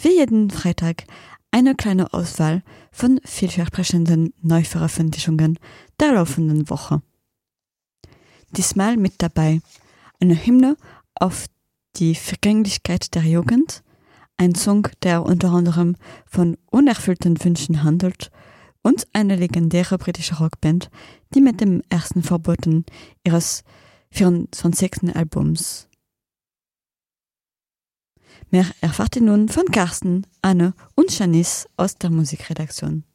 wie jeden Freitag eine kleine Auswahl von vielversprechenden Neuveröffentlichungen der laufenden Woche. Diesmal mit dabei eine Hymne auf die Vergänglichkeit der Jugend, ein Song, der unter anderem von unerfüllten Wünschen handelt, und eine legendäre britische Rockband, die mit dem ersten Verboten ihres 24. Albums. Mehr erfahrt ihr nun von Carsten, Anne und Janice aus der Musikredaktion.